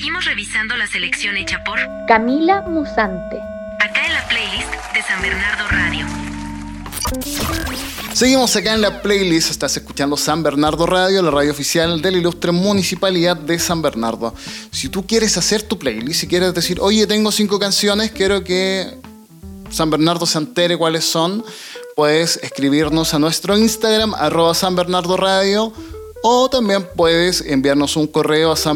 Seguimos revisando la selección hecha por Camila Musante. acá en la playlist de San Bernardo Radio. Seguimos acá en la playlist, estás escuchando San Bernardo Radio, la radio oficial de la ilustre Municipalidad de San Bernardo. Si tú quieres hacer tu playlist, si quieres decir, oye, tengo 5 canciones, quiero que San Bernardo se entere cuáles son, puedes escribirnos a nuestro Instagram, @sanbernardoradio, o también puedes enviarnos un correo a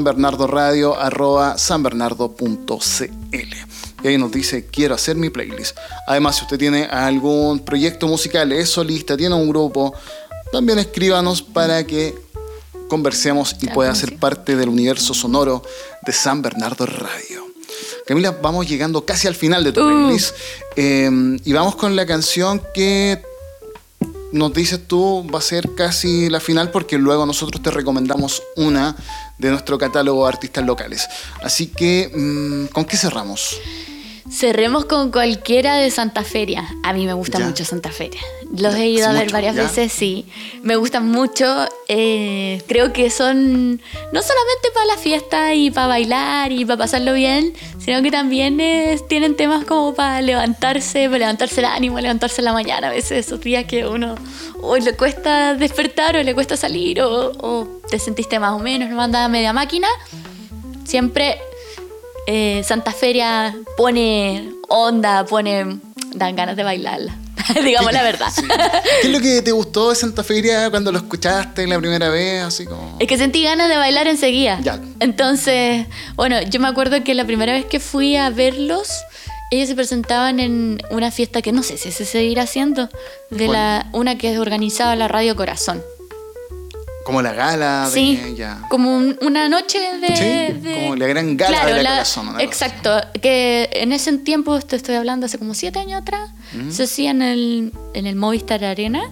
sanbernardoradio@sanbernardo.cl. Y ahí nos dice, quiero hacer mi playlist. Además, si usted tiene algún proyecto musical, es solista, tiene un grupo, también escríbanos para que conversemos y pueda ser parte del universo sonoro de San Bernardo Radio. Camila, vamos llegando casi al final de tu playlist. Y vamos con la canción que nos dices tú va a ser casi la final, porque luego nosotros te recomendamos una de nuestro catálogo de artistas locales. Así que, ¿con qué cerramos? Cerremos con cualquiera de Santa Feria. A mí me gusta mucho Santa Feria. Los he ido a ver varias veces, sí. Me gustan mucho. Creo que son no solamente para la fiesta y para bailar y para pasarlo bien, sino que también tienen temas como para levantarse el ánimo, levantarse en la mañana. A veces esos días que uno o le cuesta despertar o le cuesta salir o te sentiste más o menos, no andaba media máquina. Siempre Santa Feria pone onda, dan ganas de bailarla. Digamos la verdad. Sí. ¿Qué es lo que te gustó de Santa Feria cuando lo escuchaste la primera vez? Así como... Es que sentí ganas de bailar enseguida. Ya. Entonces, bueno, yo me acuerdo que la primera vez que fui a verlos, ellos se presentaban en una fiesta que no sé si se seguirá haciendo, una que organizaba la Radio Corazón. Como la gala de... Sí, ya. como una noche de... como la gran gala de la Corazón. Exacto, que en ese tiempo, te estoy hablando hace como 7 años atrás, se hacía en el Movistar Arena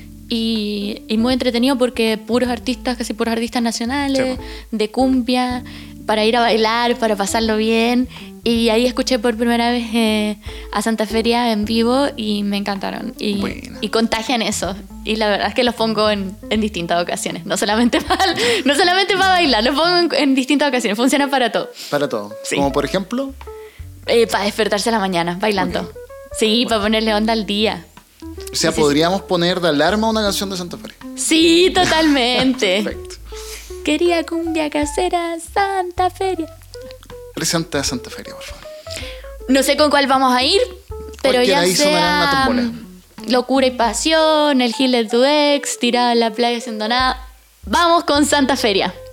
y muy entretenido porque casi puros artistas nacionales, de cumbia, para ir a bailar, para pasarlo bien. Y ahí escuché por primera vez a Santa Feria en vivo y me encantaron. Y contagian eso. Y la verdad es que los pongo en distintas ocasiones. No solamente para bailar, los pongo en distintas ocasiones. Funciona para todo. Para todo. Sí. Como por ejemplo... para despertarse a la mañana, bailando. Okay. Sí, para ponerle onda al día. O sea, ¿podríamos poner de alarma una canción de Santa Feria? Sí, totalmente. Perfecto. Quería cumbia casera, Santa Feria. Presenta a Santa Feria, por favor. No sé con cuál vamos a ir, pero ya sea Locura y Pasión, El Gil de tu Ex, Tirado en la playa sin nada. Vamos con Santa Feria.